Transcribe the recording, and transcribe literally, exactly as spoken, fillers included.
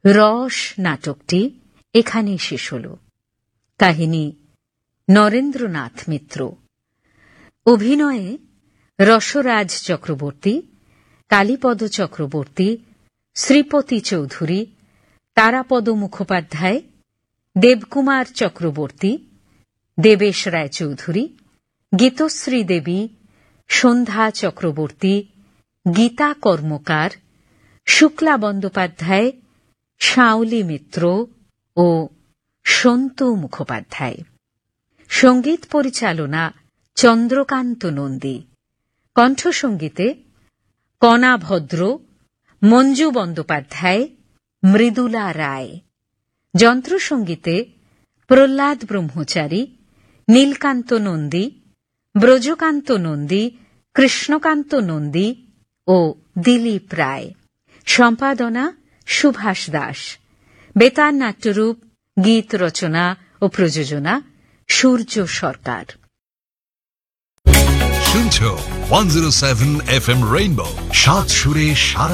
রস নাটকটি এখানেই শেষ হল। কাহিনী নরেন্দ্রনাথ মিত্র, অভিনয়ে রসরাজ চক্রবর্তী, কালীপদ চক্রবর্তী, শ্রীপতি চৌধুরী, তারাপদ মুখোপাধ্যায়, দেবকুমার চক্রবর্তী, দেবেশ রায়চৌধুরী, গীতশ্রী দেবী, সন্ধ্যা চক্রবর্তী, গীতা কর্মকার, শুক্লা বন্দ্যোপাধ্যায়, শাওলি মিত্র ও সন্তু মুখোপাধ্যায়। সঙ্গীত পরিচালনা চন্দ্রকান্ত নন্দী। কণ্ঠসঙ্গীতে কণা ভদ্র, মঞ্জু বন্দ্যোপাধ্যায়, মৃদুলা রায়। যন্ত্রসঙ্গীতে প্রহ্লাদ ব্রহ্মচারী, নীলকান্ত নন্দী, ব্রজকান্ত নন্দী, কৃষ্ণকান্ত নন্দী ও দিলীপ রায়। সম্পাদনা সুভাষ দাস। বেতার নাট্যরূপ, গীত রচনা ও প্রযোজনা সূর্য সরকার। শুনছো one zero seven F M rainbow, সাত সুরে সারা